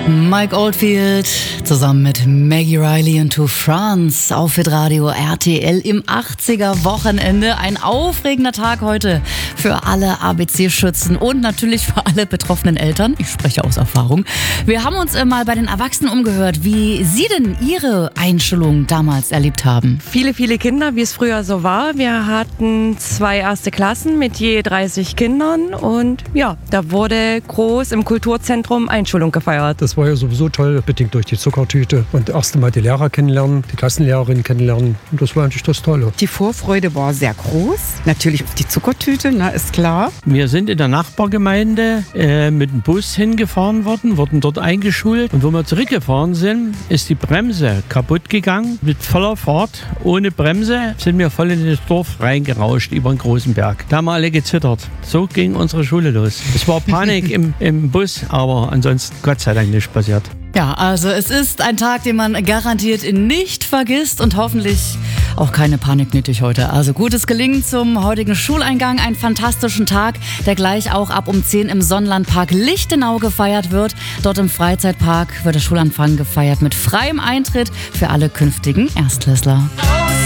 Mike Oldfield zusammen mit Maggie Riley und To France auf Hitradio RTL im 80er-Wochenende. Ein aufregender Tag heute für alle ABC-Schützen und natürlich für alle betroffenen Eltern. Ich spreche aus Erfahrung. Wir haben uns mal bei den Erwachsenen umgehört, wie sie denn ihre Einschulung damals erlebt haben. Viele Kinder, wie es früher so war. Wir hatten 2 erste Klassen mit je 30 Kindern und ja, da wurde groß im Kulturzentrum Einschulung gefeiert. Das war ja sowieso toll, bedingt durch die Zuckertüte und erst einmal die Lehrer kennenlernen, die Klassenlehrerin kennenlernen und das war eigentlich das Tolle. Die Vorfreude war sehr groß, natürlich auf die Zuckertüte, ist klar. Wir sind in der Nachbargemeinde mit dem Bus hingefahren worden, wurden dort eingeschult und wo wir zurückgefahren sind, ist die Bremse kaputt gegangen. Mit voller Fahrt, ohne Bremse, sind wir voll in das Dorf reingerauscht über einen großen Berg. Da haben wir alle gezittert. So ging unsere Schule los. Es war Panik im Bus, aber ansonsten Gott sei Dank nichts passiert. Ja, also es ist ein Tag, den man garantiert nicht vergisst und hoffentlich auch keine Panik nötig heute. Also gutes Gelingen zum heutigen Schuleingang, einen fantastischen Tag, der gleich auch ab um 10 im Sonnenlandpark Lichtenau gefeiert wird. Dort im Freizeitpark wird der Schulanfang gefeiert mit freiem Eintritt für alle künftigen Erstklässler.